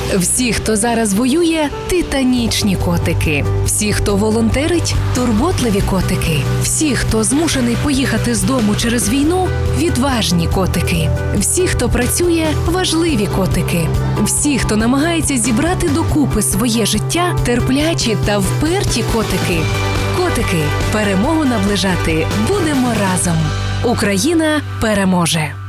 Всі, хто зараз воює – титанічні котики. Всі, хто волонтерить – турботливі котики. Всі, хто змушений поїхати з дому через війну – відважні котики. Всі, хто працює – важливі котики. Всі, хто намагається зібрати докупи своє життя – терплячі та вперті котики. Котики, перемогу наближати будемо разом. Україна переможе!